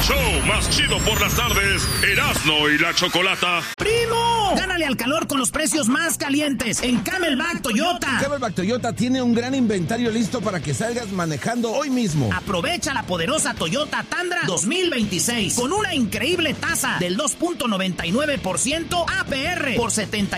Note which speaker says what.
Speaker 1: show más chido por las tardes, Erasmo y la Chocolata.
Speaker 2: ¡Primo! Gánale al calor con los precios más calientes en Camelback Toyota.
Speaker 3: Camelback Toyota tiene un gran inventario listo para que salgas manejando hoy mismo.
Speaker 2: Aprovecha la poderosa Toyota Tundra 2026 con una increíble tasa del 2.99% APR por 70